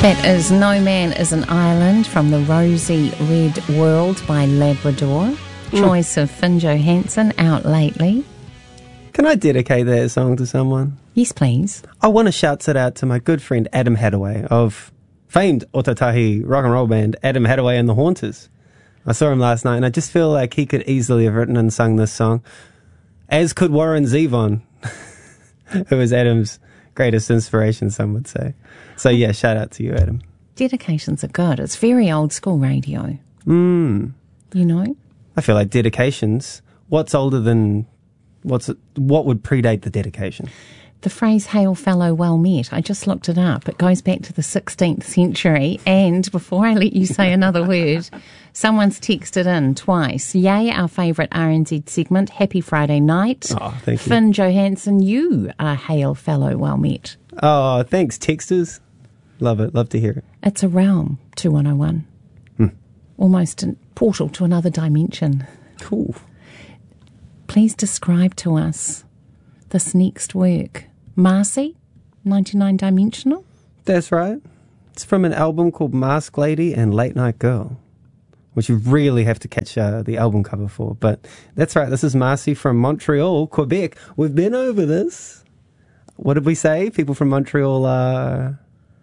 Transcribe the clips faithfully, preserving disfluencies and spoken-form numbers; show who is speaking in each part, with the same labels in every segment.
Speaker 1: That is No Man is an Island from the Rosy Red World by Labrador. Mm. Choice of Finn Johansson, out lately.
Speaker 2: Can I dedicate that song to someone?
Speaker 1: Yes, please.
Speaker 2: I want to shout it out to my good friend Adam Hadaway of famed Otatahi rock and roll band Adam Hadaway and the Haunters. I saw him last night and I just feel like he could easily have written and sung this song, as could Warren Zevon, who was Adam's greatest inspiration, some would say. So yeah, shout out to you, Adam.
Speaker 1: Dedications are good. It's very old school radio.
Speaker 2: Mm.
Speaker 1: You know?
Speaker 2: I feel like dedications, what's older than, what's what would predate the dedication?
Speaker 1: The phrase "Hail fellow, well met," I just looked it up. It goes back to the sixteenth century. And before I let you say another word, someone's texted in twice. Yay, our favourite R N Z segment. Happy Friday night.
Speaker 2: Oh, thank you.
Speaker 1: Finn Johansson, you are hail fellow, well met.
Speaker 2: Oh, thanks, texters. Love it. Love to hear it.
Speaker 1: It's a realm, two one oh one.
Speaker 2: Hmm.
Speaker 1: Almost a portal to another dimension.
Speaker 2: Cool.
Speaker 1: Please describe to us this next work. Marcy, ninety-nine Dimensional?
Speaker 2: That's right. It's from an album called Mask Lady and Late Night Girl, which you really have to catch uh, the album cover for. But that's right. This is Marcy from Montreal, Quebec. We've been over this. What did we say? People from Montreal are...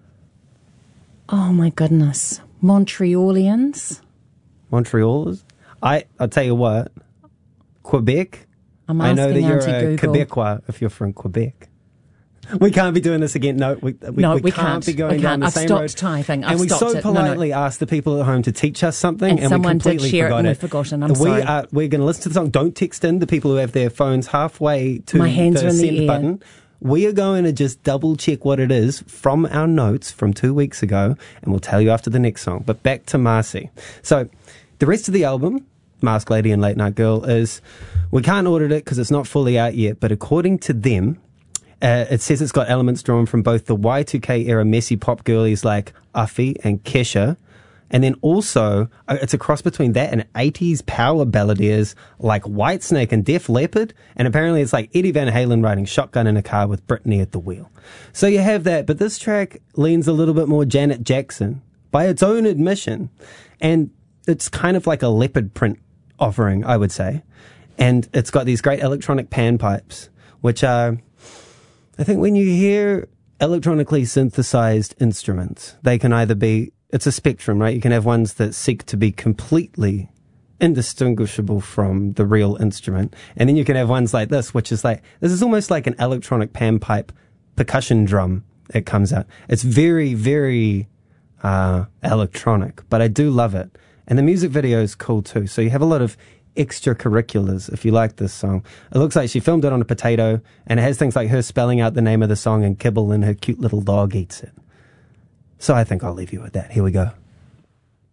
Speaker 1: Oh, my goodness. Montrealians?
Speaker 2: Montrealers? I, I'll tell you what. Quebec?
Speaker 1: I'm
Speaker 2: I know that you're
Speaker 1: Auntie
Speaker 2: a
Speaker 1: Google.
Speaker 2: Quebecois if you're from Quebec. We can't be doing this again. No, we, we,
Speaker 1: No,
Speaker 2: we,
Speaker 1: we
Speaker 2: can't,
Speaker 1: can't.
Speaker 2: be going
Speaker 1: We
Speaker 2: down
Speaker 1: can't.
Speaker 2: the
Speaker 1: I've
Speaker 2: same
Speaker 1: stopped
Speaker 2: road.
Speaker 1: typing. I've
Speaker 2: and we
Speaker 1: stopped
Speaker 2: so
Speaker 1: it. No, no.
Speaker 2: politely asked the people at home to teach us something,
Speaker 1: And
Speaker 2: and,
Speaker 1: someone
Speaker 2: we
Speaker 1: did
Speaker 2: completely
Speaker 1: share it
Speaker 2: forgot
Speaker 1: and
Speaker 2: it.
Speaker 1: we've forgotten. I'm
Speaker 2: we
Speaker 1: sorry.
Speaker 2: Are, we're going to listen to the song. Don't text in the people who have their phones halfway to
Speaker 1: My hands
Speaker 2: the
Speaker 1: are in the
Speaker 2: send
Speaker 1: air.
Speaker 2: button. We are going to just double check what it is from our notes from two weeks ago, and we'll tell you after the next song. But back to Marcy. So the rest of the album, Mask Lady and Late Night Girl, is, we can't audit it because it's not fully out yet, but according to them, uh, it says it's got elements drawn from both the Y two K era messy pop girlies like Uffie and Kesha, and then also uh, it's a cross between that and eighties power balladeers like Whitesnake and Def Leppard, and apparently it's like Eddie Van Halen riding shotgun in a car with Britney at the wheel. So you have that, but this track leans a little bit more Janet Jackson by its own admission, and it's kind of like a leopard print offering, I would say. And it's got these great electronic panpipes, which are, I think when you hear electronically synthesized instruments, they can either be, it's a spectrum, right? You can have ones that seek to be completely indistinguishable from the real instrument. And then you can have ones like this, which is like, this is almost like an electronic panpipe percussion drum that comes out. It's very, very uh, electronic, but I do love it. And the music video is cool too. So you have a lot of extracurriculars if you like this song. It looks like she filmed it on a potato, and it has things like her spelling out the name of the song and kibble, and her cute little dog eats it. So I think I'll leave you with that. Here we go.